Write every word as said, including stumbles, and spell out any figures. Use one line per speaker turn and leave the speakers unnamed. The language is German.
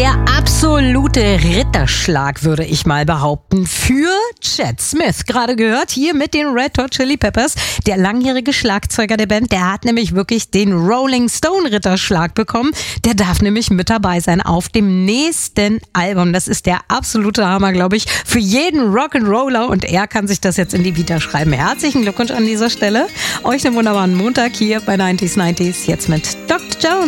Der absolute Ritterschlag, würde ich mal behaupten, für Chad Smith. Gerade gehört hier mit den Red Hot Chili Peppers. Der langjährige Schlagzeuger der Band, der hat nämlich wirklich den Rolling Stone Ritterschlag bekommen. Der darf nämlich mit dabei sein auf dem nächsten Album. Das ist der absolute Hammer, glaube ich, für jeden Rock'n'Roller. Und er kann sich das jetzt in die Vita schreiben. Herzlichen Glückwunsch an dieser Stelle. Euch einen wunderbaren Montag hier bei neunzig neunzig. Jetzt mit Doktor Jones.